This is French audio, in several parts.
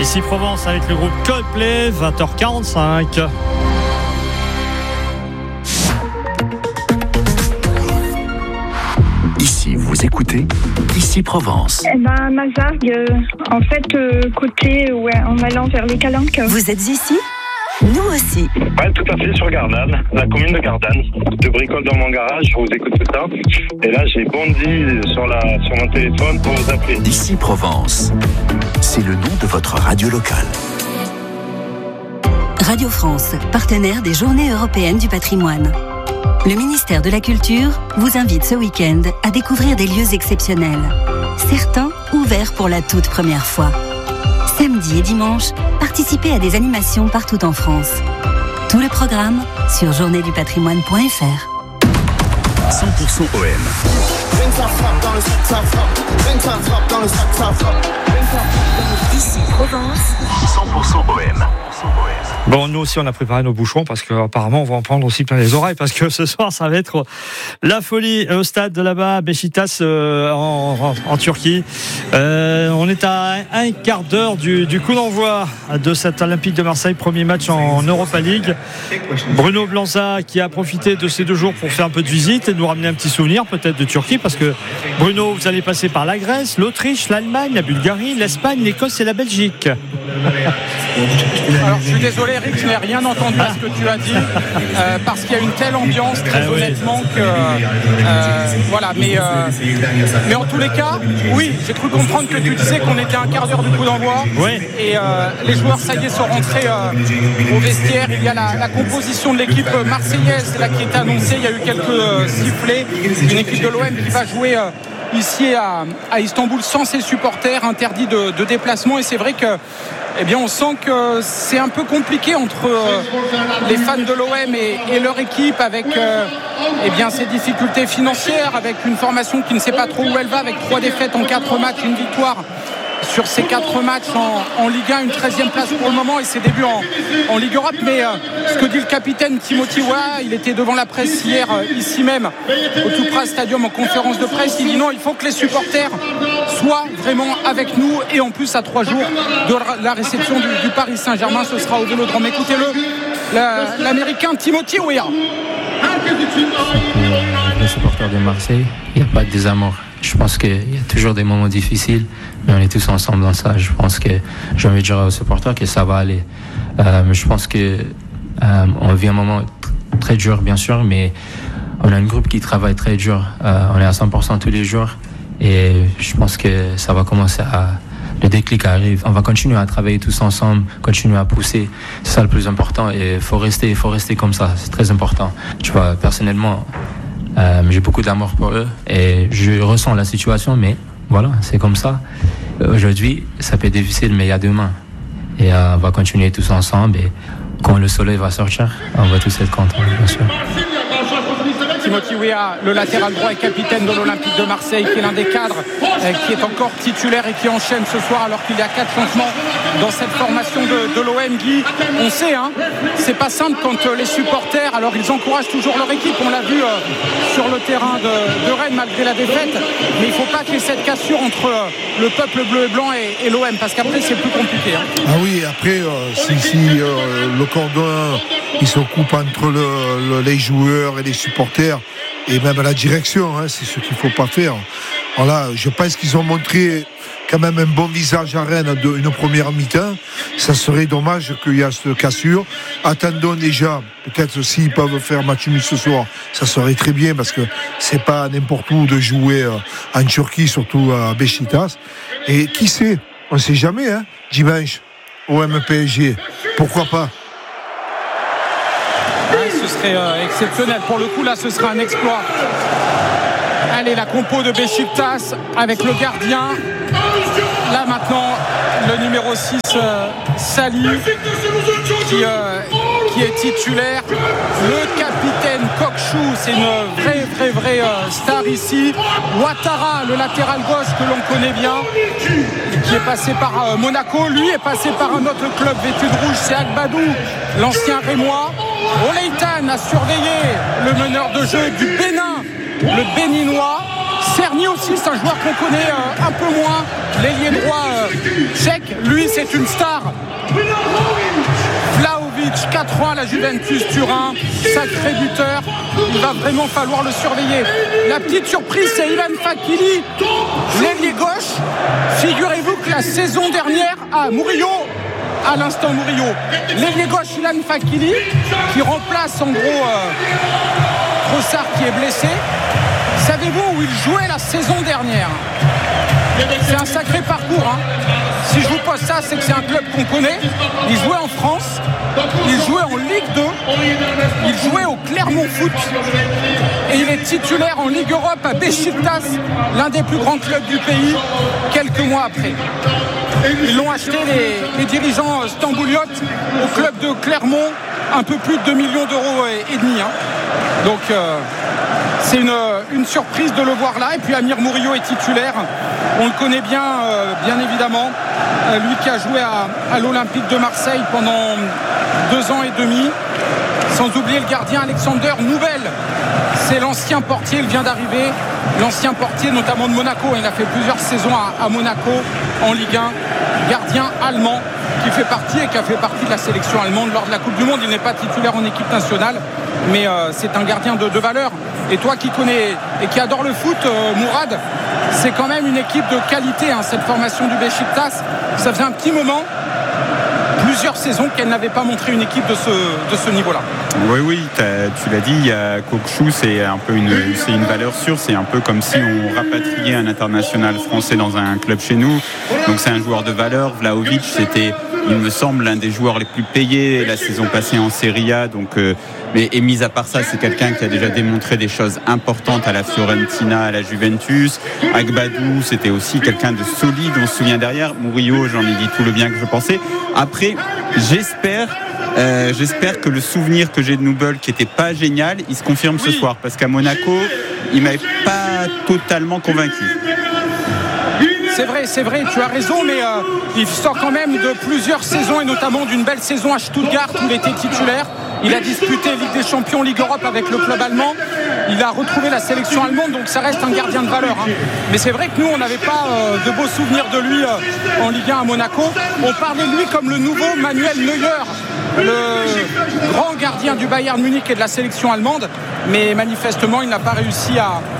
Ici Provence avec le groupe Coldplay, 20h45. Ici, vous écoutez Ici Provence. Mazargues, en fait, côté, en allant vers les Calanques. Vous êtes ici ? Nous aussi. Ouais, tout à fait, sur Gardanne, la commune de Gardanne. Je bricole dans mon garage, je vous écoute tout ça. Et là, j'ai bondi sur mon téléphone pour vous appeler. Ici Provence, c'est le nom de votre radio locale. Radio France, partenaire des Journées européennes du patrimoine. Le ministère de la Culture vous invite ce week-end à découvrir des lieux exceptionnels. Certains ouverts pour la toute première fois. Samedi et dimanche, participez à des animations partout en France. Tout le programme sur journéedupatrimoine.fr. 100% OM. Ici Provence. 100% OM. Bon, nous aussi on a préparé nos bouchons parce qu'apparemment on va en prendre aussi plein les oreilles parce que ce soir ça va être la folie au stade de là-bas, Beşiktaş en Turquie. On est à un quart d'heure du coup d'envoi de cet Olympique de Marseille, premier match en Europa League. Bruno Blanza qui a profité de ces 2 jours pour faire un peu de visite et nous ramener un petit souvenir peut-être de Turquie parce que Bruno, vous allez passer par la Grèce, l'Autriche, l'Allemagne, la Bulgarie, l'Espagne, l'Écosse et la Belgique. Alors je suis désolé Eric, je n'ai rien entendu à ce que tu as dit parce qu'il y a une telle ambiance très honnêtement que voilà, mais en tous les cas oui, j'ai cru comprendre que tu disais qu'on était à un quart d'heure du coup d'envoi et les joueurs ça y est sont rentrés au vestiaire. Il y a la composition de l'équipe marseillaise là, qui est annoncée, il y a eu quelques sifflets, une équipe de l'OM qui va jouer ici à Istanbul sans ses supporters, interdit de déplacement, et c'est vrai que on sent que c'est un peu compliqué entre les fans de l'OM et leur équipe avec ces difficultés financières, avec une formation qui ne sait pas trop où elle va, avec 3 défaites en 4 matchs, une victoire sur ces 4 matchs en Ligue 1, une 13e place pour le moment et ses débuts en Ligue Europe. Mais ce que dit le capitaine Timothy Weah, il était devant la presse hier, ici même, au Tupra Stadium en conférence de presse. Il dit non, il faut que les supporters soient vraiment avec nous et en plus à 3 jours de la réception du Paris Saint-Germain, ce sera au Vélodrome. Écoutez-le, l'américain Timothy Weah. Les supporters de Marseille, il n'y a pas de désamour. Je pense qu'il y a toujours des moments difficiles, mais on est tous ensemble dans ça. Je pense que j'ai envie de dire aux supporters que ça va aller. Je pense que on vit un moment très dur, bien sûr, mais on a un groupe qui travaille très dur. On est à 100% tous les jours et je pense que ça va commencer le déclic arrive. On va continuer à travailler tous ensemble, continuer à pousser. C'est ça le plus important et il faut rester comme ça. C'est très important. Tu vois, personnellement, j'ai beaucoup d'amour pour eux et je ressens la situation, mais voilà, c'est comme ça. Aujourd'hui, ça peut être difficile, mais il y a demain. Et on va continuer tous ensemble et quand le soleil va sortir, on va tous être contents, bien sûr. Timothy Weah, le latéral droit et capitaine de l'Olympique de Marseille, qui est l'un des cadres qui est encore titulaire et qui enchaîne ce soir alors qu'il y a 4 changements dans cette formation de l'OM. Guy, on sait, c'est pas simple quand les supporters, alors ils encouragent toujours leur équipe, on l'a vu sur le terrain de Rennes malgré la défaite, mais il faut pas qu'il y ait cette cassure entre le peuple bleu et blanc et l'OM parce qu'après c'est plus compliqué. Ah oui, après si le cordon il se coupe entre les joueurs et les supporters et même la direction, c'est ce qu'il ne faut pas faire. Voilà, je pense qu'ils ont montré quand même un bon visage à Rennes d'une première mi-temps. Ça serait dommage qu'il y ait cette cassure. Attendons déjà, peut-être s'ils peuvent faire match nul ce soir, ça serait très bien parce que c'est pas n'importe où de jouer en Turquie, surtout à Beşiktaş. Et qui sait, on ne sait jamais, dimanche, OM PSG, pourquoi pas? Ce serait exceptionnel. Pour le coup, là, ce sera un exploit. Allez, la compo de Beşiktaş avec le gardien. Là, maintenant, le numéro 6, Salih, qui est titulaire. Le capitaine Kokçu, c'est une vraie star ici. Ouattara, le latéral gauche que l'on connaît bien, qui est passé par Monaco. Lui est passé par un autre club vêtu de rouge, c'est Agbadou, l'ancien Rémois. Oleitan a surveillé le meneur de jeu du Bénin, le Béninois. Cerny aussi, c'est un joueur qu'on connaît un peu moins, l'ailier droit Cech, lui, c'est une star. Vlahovic, 4 ans à la Juventus Turin, sacré buteur. Il va vraiment falloir le surveiller. La petite surprise, c'est Ilan Fakili, l'ailier gauche. Figurez-vous que la saison dernière, Murillo, à l'instant Murillo, l'ailier gauche Ilan Fakili, qui remplace en gros Trossard qui est blessé. Savez-vous où il jouait la saison dernière? C'est un sacré parcours, hein. Si je vous pose ça, c'est que c'est un club qu'on connaît. Il jouait en France, il jouait en Ligue 2, il jouait au Clermont Foot et il est titulaire en Ligue Europe à Beşiktaş, l'un des plus grands clubs du pays, quelques mois après. Ils l'ont acheté, les dirigeants stambouliotes, au club de Clermont, un peu plus de 2 millions d'euros et demi, hein. Donc c'est une surprise de le voir là. Et puis Amir Murillo est titulaire. On le connaît bien, bien évidemment. Lui qui a joué à l'Olympique de Marseille pendant 2 ans et demi. Sans oublier le gardien Alexander Nouvel. C'est l'ancien portier, il vient d'arriver. L'ancien portier notamment de Monaco. Il a fait plusieurs saisons à Monaco en Ligue 1. Gardien allemand qui fait partie et qui a fait partie de la sélection allemande lors de la Coupe du Monde. Il n'est pas titulaire en équipe nationale, mais c'est un gardien de valeur. Et toi qui connais et qui adore le foot, Mourad, c'est quand même une équipe de qualité, hein, cette formation du Beşiktaş. Ça faisait un petit moment, plusieurs saisons qu'elle n'avait pas montré une équipe de ce niveau-là. Oui, tu l'as dit, il y a Kokchu, c'est un peu une valeur sûre. C'est un peu comme si on rapatriait un international français dans un club chez nous. Donc c'est un joueur de valeur. Vlahovic, c'était, il me semble, l'un des joueurs les plus payés la saison passée en Serie A. Donc, et mis à part ça, c'est quelqu'un qui a déjà démontré des choses importantes à la Fiorentina, à la Juventus. Agbadou, c'était aussi quelqu'un de solide, on se souvient derrière. Murillo, j'en ai dit tout le bien que je pensais. Après, j'espère que le souvenir que j'ai de Nubel, qui n'était pas génial, il se confirme ce soir. Parce qu'à Monaco, il ne m'avait pas totalement convaincu. C'est vrai, tu as raison, mais il sort quand même de plusieurs saisons et notamment d'une belle saison à Stuttgart où il était titulaire. Il a disputé Ligue des Champions, Ligue Europe avec le club allemand. Il a retrouvé la sélection allemande, donc ça reste un gardien de valeur, hein. Mais c'est vrai que nous, on n'avait pas de beaux souvenirs de lui en Ligue 1 à Monaco. On parlait de lui comme le nouveau Manuel Neuer, le grand gardien du Bayern Munich et de la sélection allemande. Mais manifestement, il n'a pas réussi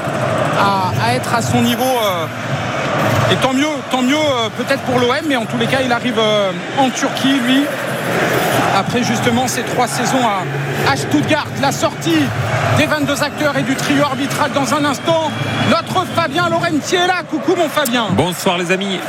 à être à son niveau. Et tant mieux peut-être pour l'OM, mais en tous les cas, il arrive en Turquie, lui. Après justement ces 3 saisons à Stuttgart. La sortie des 22 acteurs et du trio arbitral dans un instant. Notre Fabien Laurenti est là. Coucou mon Fabien. Bonsoir les amis.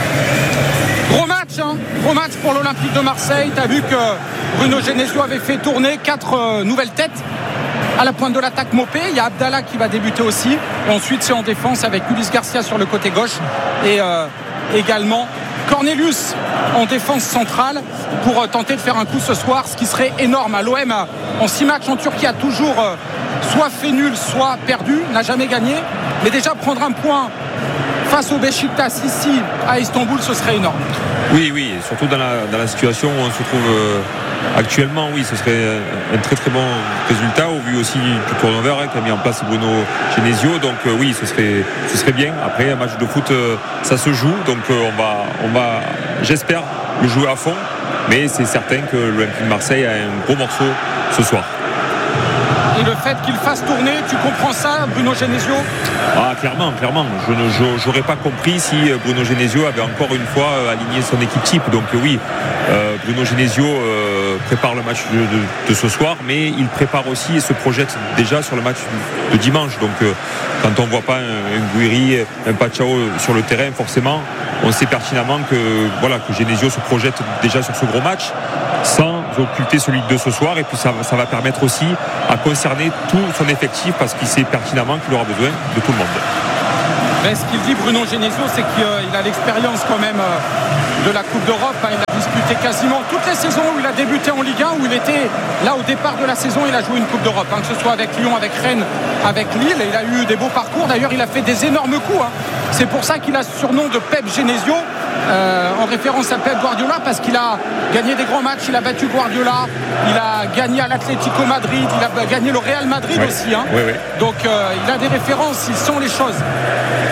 Gros match, hein. Gros match pour l'Olympique de Marseille. Tu as vu que Bruno Genesio avait fait tourner 4 nouvelles têtes. À la pointe de l'attaque, Mopé, il y a Abdallah qui va débuter aussi. Et ensuite c'est en défense avec Ulysse Garcia sur le côté gauche. Et également Cornelius en défense centrale pour tenter de faire un coup ce soir, ce qui serait énorme. L'OM en 6 matchs en Turquie a toujours soit fait nul, soit perdu, n'a jamais gagné. Mais déjà prendre un point face au Beşiktaş ici à Istanbul, ce serait énorme. Oui, surtout dans la situation où on se trouve actuellement, oui, ce serait un très très bon résultat au vu aussi du turnover qu'a mis en place Bruno Genesio. Donc oui, ce serait bien. Après un match de foot, ça se joue, donc on va, j'espère, le jouer à fond. Mais c'est certain que l'Olympique de Marseille a un gros morceau ce soir. Et le fait qu'il fasse tourner, tu comprends ça, Bruno Genesio? Clairement. Je n'aurais pas compris si Bruno Genesio avait encore une fois aligné son équipe type. Donc oui, Bruno Genesio prépare le match de ce soir, mais il prépare aussi et se projette déjà sur le match de dimanche. Donc quand on ne voit pas un Gouiri, un Pachao sur le terrain, forcément, on sait pertinemment que Genesio se projette déjà sur ce gros match sans occulter celui de ce soir. Et puis ça va permettre aussi à concerner tout son effectif parce qu'il sait pertinemment qu'il aura besoin de tout le monde. Mais ce qu'il dit Bruno Genesio, c'est qu'il a l'expérience quand même de la Coupe d'Europe. Il a disputé quasiment toutes les saisons où il a débuté en Ligue 1, où il était là au départ de la saison, il a joué une Coupe d'Europe, que ce soit avec Lyon, avec Rennes, avec Lille. Il a eu des beaux parcours, d'ailleurs il a fait des énormes coups. C'est pour ça qu'il a ce surnom de Pep Genesio, en référence à Pep Guardiola, parce qu'il a gagné des grands matchs, il a battu Guardiola, il a gagné à l'Atlético Madrid, il a gagné le Real Madrid aussi. Oui. Donc il a des références, il sent les choses.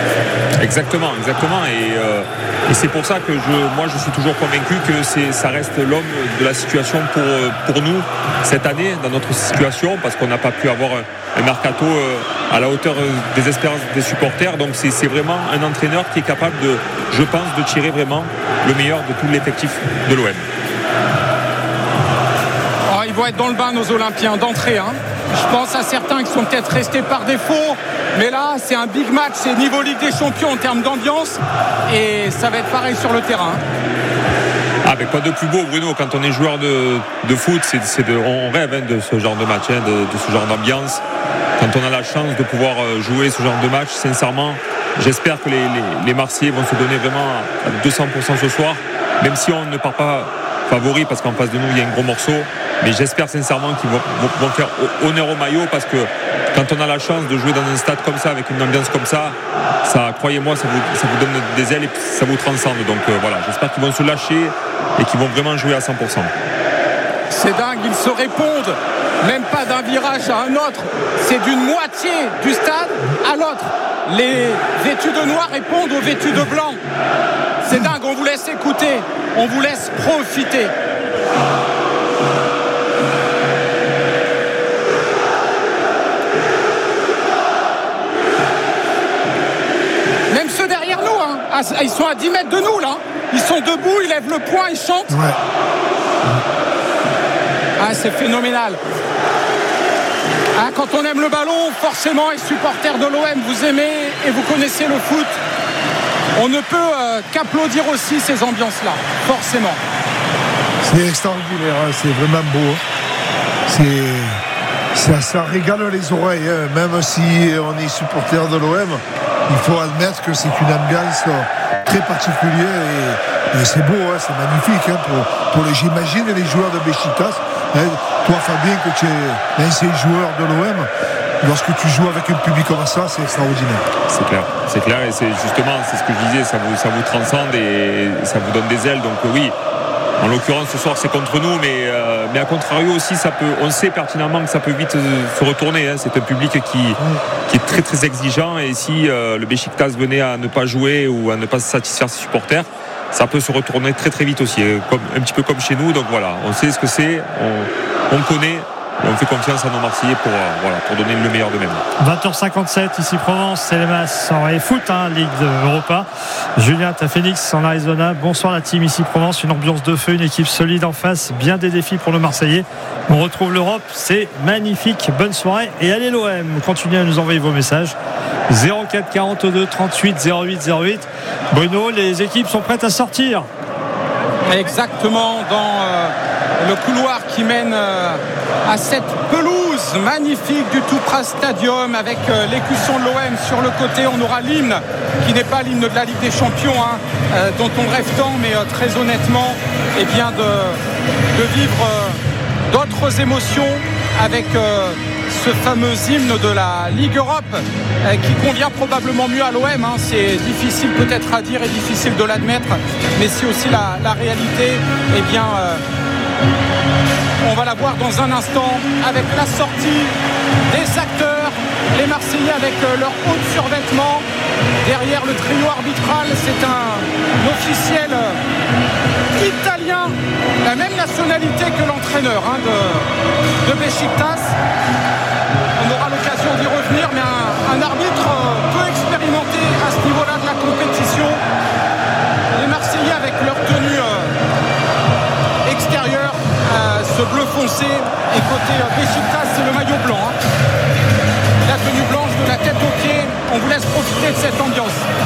Exactement. Et c'est pour ça que je suis toujours convaincu que ça reste l'homme de la situation pour nous cette année, dans notre situation, parce qu'on n'a pas pu avoir un mercato à la hauteur des espérances des supporters. Donc c'est vraiment un entraîneur qui est capable je pense, de tirer vraiment le meilleur de tout l'effectif de l'OM. Oh, ils vont être dans le bain, nos Olympiens, d'entrée. Je pense à certains qui sont peut-être restés par défaut, mais là c'est un big match, c'est niveau Ligue des Champions en termes d'ambiance, et ça va être pareil sur le terrain. Mais quoi de plus beau, Bruno, quand on est joueur de foot, on rêve de ce genre de match, de ce genre d'ambiance. Quand on a la chance de pouvoir jouer ce genre de match, sincèrement, j'espère que les Marseillais vont se donner vraiment à 200% ce soir, même si on ne part pas favori, parce qu'en face de nous il y a un gros morceau. Mais j'espère sincèrement qu'ils vont faire honneur au maillot, parce que quand on a la chance de jouer dans un stade comme ça, avec une ambiance comme ça, croyez-moi, ça vous donne des ailes et ça vous transcende. Donc voilà, j'espère qu'ils vont se lâcher et qu'ils vont vraiment jouer à 100%. C'est dingue, ils se répondent, même pas d'un virage à un autre, c'est d'une moitié du stade à l'autre. Les vêtus de noir répondent aux vêtus de blanc. C'est dingue, on vous laisse écouter, on vous laisse profiter. Même ceux derrière nous, ils sont à 10 mètres de nous là. Ils sont debout, ils lèvent le poing, ils chantent. Ouais. C'est phénoménal. Quand on aime le ballon, forcément, et supporters de l'OM, vous aimez et vous connaissez le foot, on ne peut qu'applaudir aussi ces ambiances-là, forcément. C'est extraordinaire, c'est vraiment beau. Ça régale les oreilles, même si on est supporter de l'OM. Il faut admettre que c'est une ambiance très particulière et c'est beau, c'est magnifique j'imagine les joueurs de Beşiktaş. Toi Fabien, que tu es l'ancien joueur de l'OM, lorsque tu joues avec un public comme ça, c'est extraordinaire. C'est clair et c'est ce que je disais, ça vous transcende et ça vous donne des ailes. Donc oui, en l'occurrence ce soir c'est contre nous, mais à contrario aussi on sait pertinemment que ça peut vite se retourner. C'est un public qui est très très exigeant, et si le Beşiktaş venait à ne pas jouer ou à ne pas satisfaire ses supporters, ça peut se retourner très très vite aussi, un petit peu comme chez nous. Donc voilà, on sait ce que c'est, on connaît. Et on fait confiance à nos Marseillais pour donner le meilleur d'eux-mêmes. 20h57, ici Provence, c'est les masses en foot, Ligue Europa. Julien, à Phoenix en Arizona. Bonsoir la team, ici Provence, une ambiance de feu, une équipe solide en face, bien des défis pour nos Marseillais. On retrouve l'Europe, c'est magnifique. Bonne soirée et allez l'OM. Continuez à nous envoyer vos messages. 04 42 38 08 08. Bruno, les équipes sont prêtes à sortir. Exactement, dans le couloir qui mène à cette pelouse magnifique du Tupra Stadium, avec l'écusson de l'OM sur le côté. On aura l'hymne qui n'est pas l'hymne de la Ligue des Champions, dont on rêve tant, mais très honnêtement, de vivre d'autres émotions avec ce fameux hymne de la Ligue Europe qui convient probablement mieux à l'OM. C'est difficile peut-être à dire et difficile de l'admettre, mais c'est aussi la réalité. On va la voir dans un instant avec la sortie des acteurs, les Marseillais avec leur haut de survêtement. Derrière le trio arbitral, c'est un officiel italien, la même nationalité que l'entraîneur de Beşiktaş. On aura l'occasion d'y revenir, mais un arbitre peu expérimenté à ce niveau-là de la compétition. Les Marseillais avec leur tenue extérieure, ce bleu foncé, et côté Beşiktaş, c'est le maillot blanc. La tenue blanche de la tête aux pieds. On vous laisse profiter de cette ambiance.